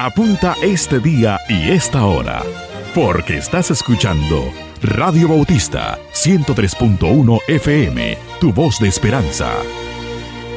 Apunta este día y esta hora, porque estás escuchando Radio Bautista 103.1 FM, tu voz de esperanza.